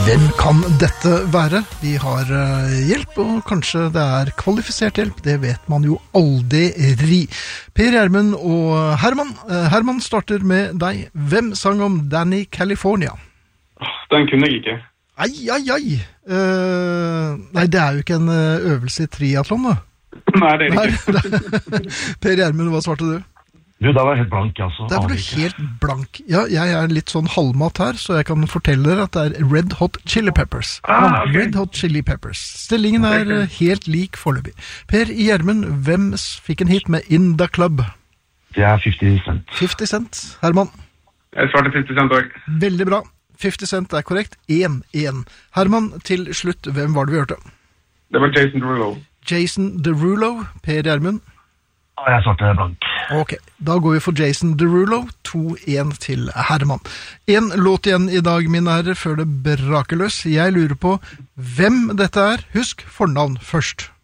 Hvem kan dette være? Vi har hjelp, og kanskje det er kvalifisert hjelp. Det vet man jo aldri. Per Gjermund og Herman. Herman starter med deg. Hvem sang om Danny California? Den kunne jeg ikke. Ai. Nei, det er jo ikke en øvelse i triathlon, da. Nei, det er det ikke. Per Gjermund, hva svarte du? Du, da var jeg helt blank, altså. Der var du helt blank. Ja, jeg er litt sånn halvmat her, så jeg kan fortelle dere at det er Red Hot Chili Peppers. Okay. Red Hot Chili Peppers. Stillingen er helt lik foreløpig. Per Gjermund, hvem fikk en hit med In The Club? Det er 50 Cent. 50 Cent. Herman? Jeg svarte 50 Cent også. Veldig bra. 50 Cent er korrekt. 1-1. Herman, til slutt, hvem var det vi hørte? Det var Jason Derulo. Jason Derulo. Per Gjermund? Jeg svarte blank. Ok, da går vi for Jason Derulo, 2-1 til Herman. En låt igjen i dag, mine herrer, før det braker løs. Jeg lurer på hvem dette er. Husk fornavn først.